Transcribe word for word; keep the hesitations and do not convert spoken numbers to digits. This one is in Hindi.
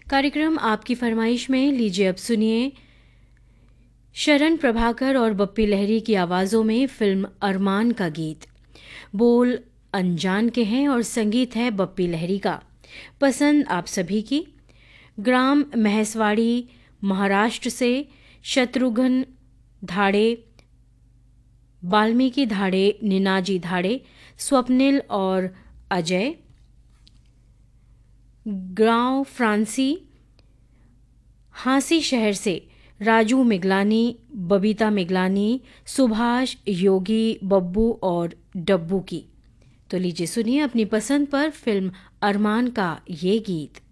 कार्यक्रम आपकी फरमाइश में लीजिए अब सुनिए शरण प्रभाकर और बप्पी लहरी की आवाज़ों में फिल्म अरमान का गीत। बोल अनजान के हैं और संगीत है बप्पी लहरी का। पसंद आप सभी की। ग्राम महसवाड़ी महाराष्ट्र से शत्रुघ्न धाड़े, वाल्मीकि धाड़े, निनाजी धाड़े, स्वप्निल और अजय। गांव फ्रांसी हांसी शहर से राजू मिगलानी, बबीता मिगलानी, सुभाष, योगी, बब्बू और डब्बू की। तो लीजिए सुनिए अपनी पसंद पर फिल्म अरमान का ये गीत।